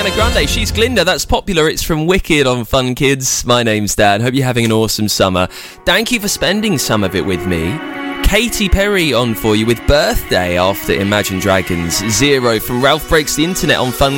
Ariana Grande, She's Glinda. That's popular. It's from Wicked on Fun Kids. My name's Dan. Hope you're having an awesome summer. Thank you for spending some of it with me. Katy Perry on for you with Birthday after Imagine Dragons. Zero from Ralph Breaks the Internet on Fun